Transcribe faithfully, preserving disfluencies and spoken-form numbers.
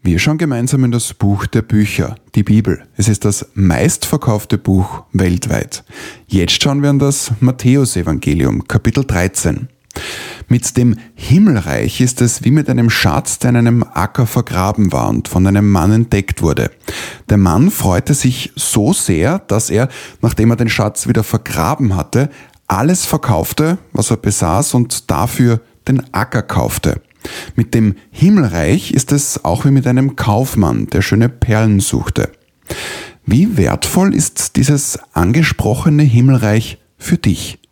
Wir schauen gemeinsam in das Buch der Bücher, die Bibel. Es ist das meistverkaufte Buch weltweit. Jetzt schauen wir an das Matthäusevangelium, Kapitel dreizehn. Mit dem Himmelreich ist es wie mit einem Schatz, der in einem Acker vergraben war und von einem Mann entdeckt wurde. Der Mann freute sich so sehr, dass er, nachdem er den Schatz wieder vergraben hatte, alles verkaufte, was er besaß und dafür den Acker kaufte. Mit dem Himmelreich ist es auch wie mit einem Kaufmann, der schöne Perlen suchte. Wie wertvoll ist dieses angesprochene Himmelreich für dich?